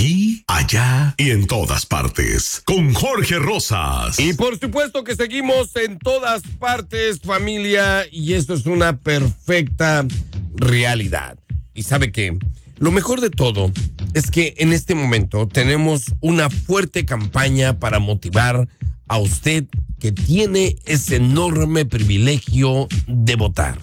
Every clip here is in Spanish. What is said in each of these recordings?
Aquí, allá y en todas partes. Con Jorge Rosas. Y por supuesto que seguimos en todas partes, familia, y esto es una perfecta realidad. Y sabe que lo mejor de todo es que en este momento tenemos una fuerte campaña para motivar a usted que tiene ese enorme privilegio de votar.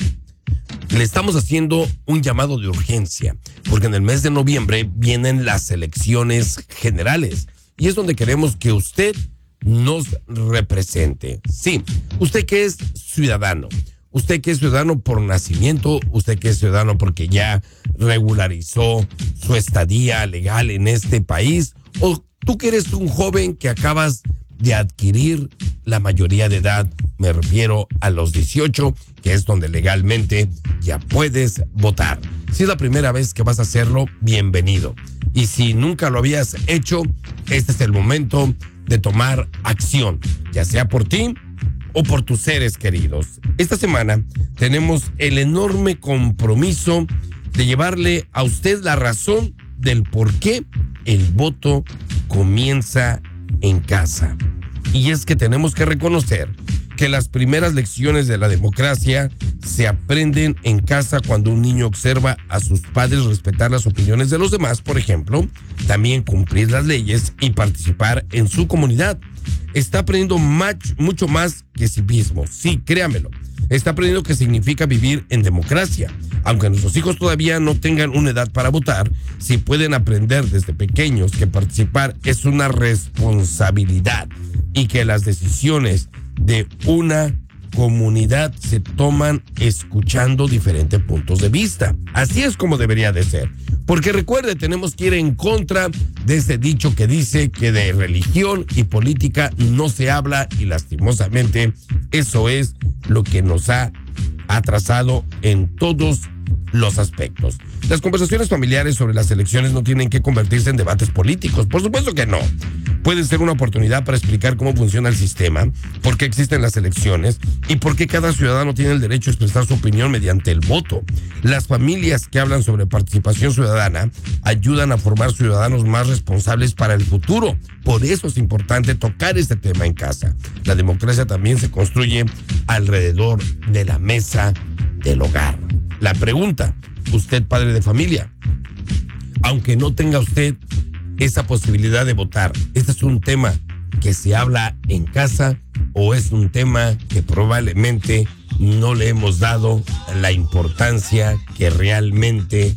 Le estamos haciendo un llamado de urgencia, porque en el mes de noviembre vienen las elecciones generales y es donde queremos que usted nos represente. Sí, usted que es ciudadano, usted que es ciudadano por nacimiento, usted que es ciudadano porque ya regularizó su estadía legal en este país, o tú que eres un joven que acabas de adquirir la mayoría de edad, me refiero a los 18, que es donde legalmente ya puedes votar. Si es la primera vez que vas a hacerlo, bienvenido. Y si nunca lo habías hecho, este es el momento de tomar acción, ya sea por ti o por tus seres queridos. Esta semana tenemos el enorme compromiso de llevarle a usted la razón del por qué el voto comienza en casa. Y es que tenemos que reconocer que las primeras lecciones de la democracia se aprenden en casa cuando un niño observa a sus padres respetar las opiniones de los demás, por ejemplo, también cumplir las leyes y participar en su comunidad. Está aprendiendo mucho más que civismo, sí, créamelo. Está aprendiendo qué significa vivir en democracia. Aunque nuestros hijos todavía no tengan una edad para votar, sí pueden aprender desde pequeños que participar es una responsabilidad y que las decisiones de una comunidad se toman escuchando diferentes puntos de vista. Así es como debería de ser. Porque recuerde, tenemos que ir en contra de ese dicho que dice que de religión y política no se habla, y lastimosamente eso es lo que nos ha atrasado en todos los aspectos. Las conversaciones familiares sobre las elecciones no tienen que convertirse en debates políticos, por supuesto que no. Pueden ser una oportunidad para explicar cómo funciona el sistema, por qué existen las elecciones y por qué cada ciudadano tiene el derecho a expresar su opinión mediante el voto. Las familias que hablan sobre participación ciudadana ayudan a formar ciudadanos más responsables para el futuro. Por eso es importante tocar este tema en casa. La democracia también se construye alrededor de la mesa del hogar. La pregunta, usted padre de familia, aunque no tenga usted esa posibilidad de votar, ¿este es un tema que se habla en casa o es un tema que probablemente no le hemos dado la importancia que realmente